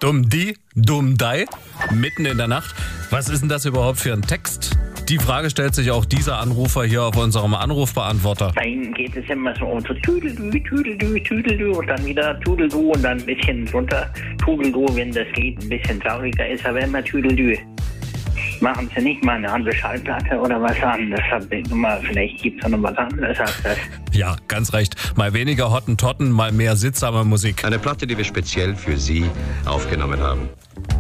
Dumm die, dumm dei, mitten in der Nacht. Was ist denn das überhaupt für ein Text? Die Frage stellt sich auch dieser Anrufer hier auf unserem Anrufbeantworter. Bei Ihnen geht es immer so um so Tüdeldü, Tüdeldü, Tüdeldü und dann wieder Tudeldu und dann ein bisschen runter Tudeldu, wenn das geht, ein bisschen trauriger ist, aber immer Tüdeldü. Machen Sie nicht mal eine andere Schallplatte oder was anderes? Vielleicht gibt es noch was anderes als das. Ja, ganz recht. Mal weniger Hottentotten, mal mehr sittsame Musik. Eine Platte, die wir speziell für Sie aufgenommen haben.